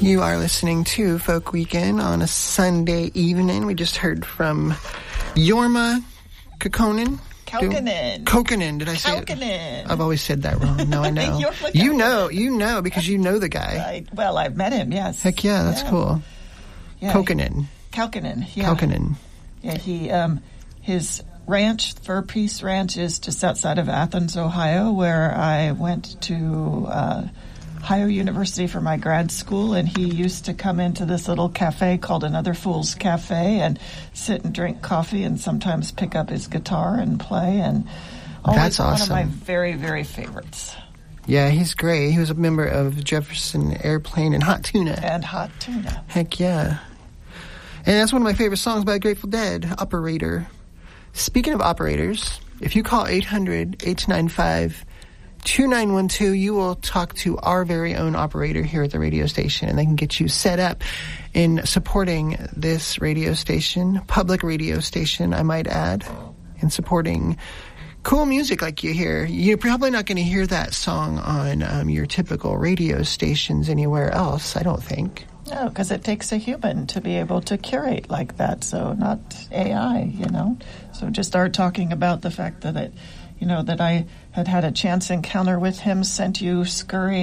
You are listening to Folk Weekend on a Sunday evening. We just heard from Jorma Kaukonen. Kaukonen, did I say it? I've always said that wrong. No, I know. you know, because you know the guy. I've met him, yes. Heck yeah, that's cool. Yeah. Kaukonen. Yeah. Kaukonen. Yeah, his ranch, Fur Peace Ranch, is just outside of Athens, Ohio, where I went to Ohio University for my grad school, and he used to come into this little cafe called Another Fool's Cafe and sit and drink coffee and sometimes pick up his guitar and play, and that's awesome. One of my very, very favorites. Yeah, he's great. He was a member of Jefferson Airplane and Hot Tuna. Heck yeah. And that's one of my favorite songs by Grateful Dead, Operator. Speaking of operators, if you call 800-895-2912, you will talk to our very own operator here at the radio station, and they can get you set up in supporting this radio station, public radio station, I might add, and supporting cool music like you hear. You're probably not going to hear that song on your typical radio stations anywhere else, I don't think. No, because it takes a human to be able to curate like that, so not AI, So just start talking about the fact that that I had a chance encounter with him, sent you scurrying